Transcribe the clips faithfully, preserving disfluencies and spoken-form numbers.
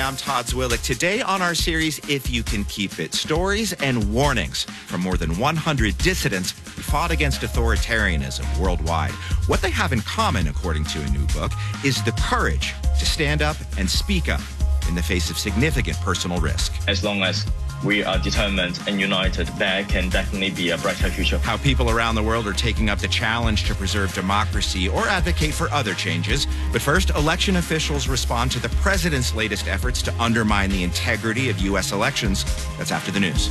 I'm Todd Zwillick. Today on our series, If You Can Keep It, stories and warnings from more than one hundred dissidents who fought against authoritarianism worldwide. What they have in common, according to a new book, is the courage to stand up and speak up in the face of significant personal risk. As long as we are determined and united, there can definitely be a brighter future. How people around the world are taking up the challenge to preserve democracy or advocate for other changes. But first, election officials respond to the president's latest efforts to undermine the integrity of U S elections. That's after the news.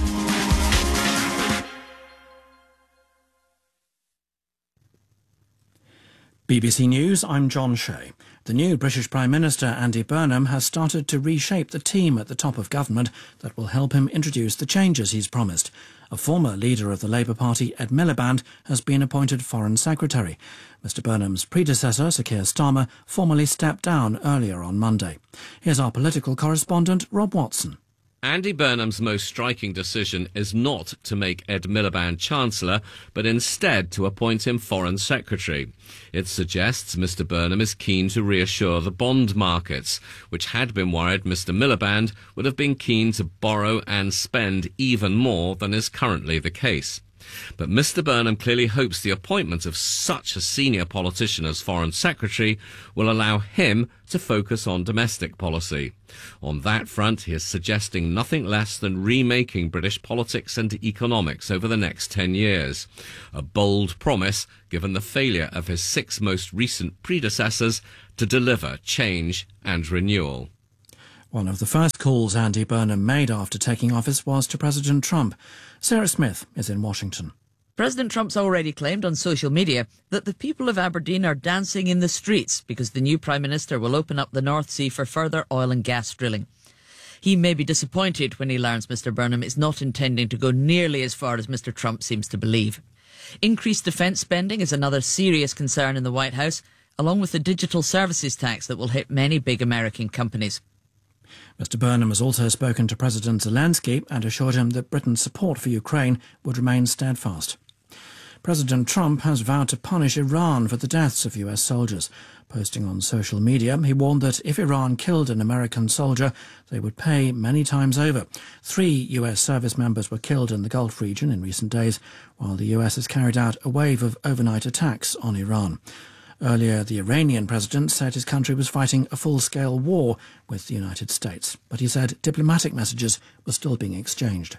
B B C News, I'm John Shea. The new British Prime Minister, Andy Burnham, has started to reshape the team at the top of government that will help him introduce the changes he's promised. A former leader of the Labour Party, Ed Miliband, has been appointed Foreign Secretary. Mister Burnham's predecessor, Sir Keir Starmer, formally stepped down earlier on Monday. Here's our political correspondent, Rob Watson. Andy Burnham's most striking decision is not to make Ed Miliband Chancellor, but instead to appoint him Foreign Secretary. It suggests Mister Burnham is keen to reassure the bond markets, which had been worried Mister Miliband would have been keen to borrow and spend even more than is currently the case. But Mister Burnham clearly hopes the appointment of such a senior politician as Foreign Secretary will allow him to focus on domestic policy. On that front, he is suggesting nothing less than remaking British politics and economics over the next ten years. A bold promise, given the failure of his six most recent predecessors to deliver change and renewal. One of the first calls Andy Burnham made after taking office was to President Trump. Sarah Smith is in Washington. President Trump's already claimed on social media that the people of Aberdeen are dancing in the streets because the new Prime Minister will open up the North Sea for further oil and gas drilling. He may be disappointed when he learns Mister Burnham is not intending to go nearly as far as Mister Trump seems to believe. Increased defence spending is another serious concern in the White House, along with the digital services tax that will hit many big American companies. Mister Burnham has also spoken to President Zelensky and assured him that Britain's support for Ukraine would remain steadfast. President Trump has vowed to punish Iran for the deaths of U S soldiers. Posting on social media, he warned that if Iran killed an American soldier, they would pay many times over. Three U S service members were killed in the Gulf region in recent days, while the U S has carried out a wave of overnight attacks on Iran. Earlier, the Iranian president said his country was fighting a full-scale war with the United States, but he said diplomatic messages were still being exchanged.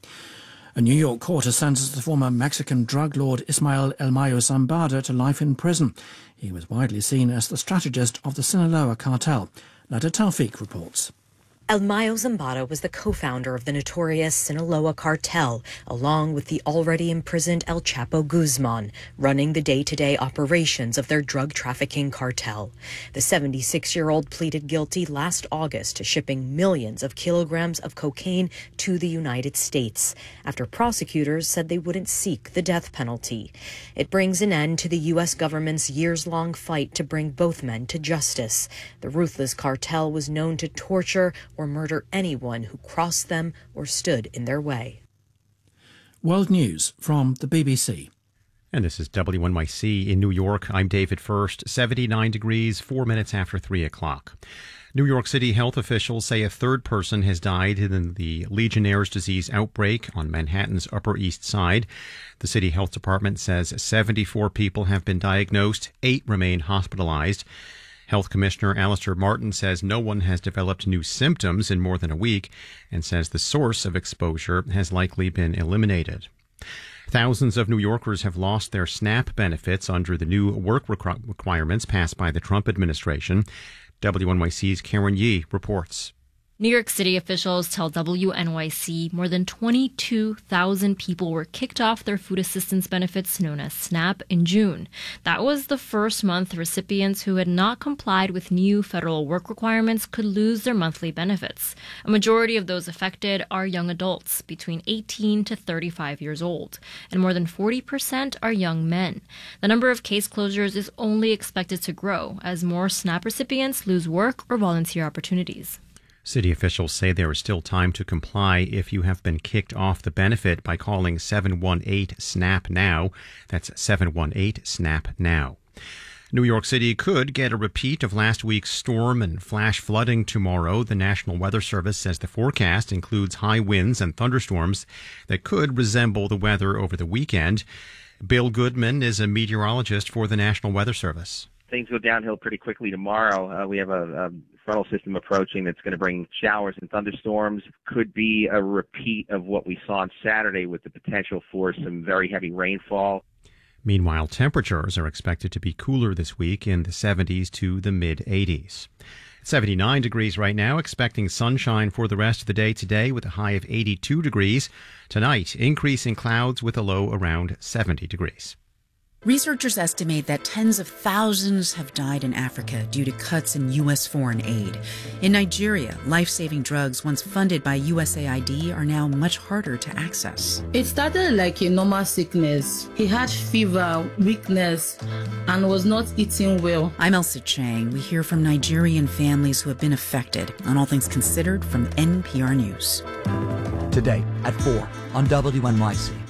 A New York court has sentenced the former Mexican drug lord Ismael El Mayo Zambada to life in prison. He was widely seen as the strategist of the Sinaloa cartel. Nada Tawfiq reports. El Mayo Zambada was the co-founder of the notorious Sinaloa cartel, along with the already imprisoned El Chapo Guzman, running the day-to-day operations of their drug trafficking cartel. The seventy-six-year-old pleaded guilty last August to shipping millions of kilograms of cocaine to the United States, after prosecutors said they wouldn't seek the death penalty. It brings an end to the U S government's years-long fight to bring both men to justice. The ruthless cartel was known to torture or murder anyone who crossed them or stood in their way. World News from the B B C. And this is W N Y C in New York. I'm David First, seventy-nine degrees, four minutes after three o'clock. New York City health officials say a third person has died in the Legionnaire's disease outbreak on Manhattan's Upper East Side. The city health department says seventy-four people have been diagnosed, eight remain hospitalized. Health Commissioner Alistair Martin says no one has developed new symptoms in more than a week and says the source of exposure has likely been eliminated. Thousands of New Yorkers have lost their SNAP benefits under the new work requ- requirements passed by the Trump administration. W N Y C's Karen Yee reports. New York City officials tell W N Y C more than twenty-two thousand people were kicked off their food assistance benefits known as SNAP in June. That was the first month recipients who had not complied with new federal work requirements could lose their monthly benefits. A majority of those affected are young adults between eighteen to thirty-five years old, and more than forty percent are young men. The number of case closures is only expected to grow as more SNAP recipients lose work or volunteer opportunities. City officials say there is still time to comply if you have been kicked off the benefit by calling seven one eight SNAP now. That's seven one eight SNAP now. New York City could get a repeat of last week's storm and flash flooding tomorrow. The National Weather Service says the forecast includes high winds and thunderstorms that could resemble the weather over the weekend. Bill Goodman is a meteorologist for the National Weather Service. Things go downhill pretty quickly tomorrow. Uh, we have a, a frontal system approaching that's going to bring showers and thunderstorms. Could be a repeat of what we saw on Saturday with the potential for some very heavy rainfall. Meanwhile, temperatures are expected to be cooler this week in the seventies to the mid-eighties. seventy-nine degrees right now, expecting sunshine for the rest of the day today with a high of eighty-two degrees. Tonight, increasing clouds with a low around seventy degrees. Researchers estimate that tens of thousands have died in Africa due to cuts in U S foreign aid. In Nigeria, life-saving drugs once funded by U S A I D are now much harder to access. It started like a normal sickness. He had fever, weakness, and was not eating well. I'm Elsa Chang. We hear from Nigerian families who have been affected on All Things Considered from N P R News. Today at four on W N Y C.